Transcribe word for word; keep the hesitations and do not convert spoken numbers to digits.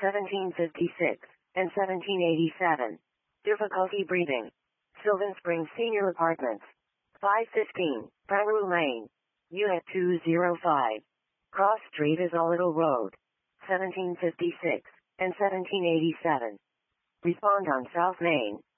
seventeen fifty-six, and seventeen eighty-seven. Difficulty breathing. Sylvan Springs Senior Apartments. five fifteen, Priory Lane. Unit two oh five. Cross Street is a Little Road. seventeen fifty-six, and seventeen eighty-seven. Respond on South Main.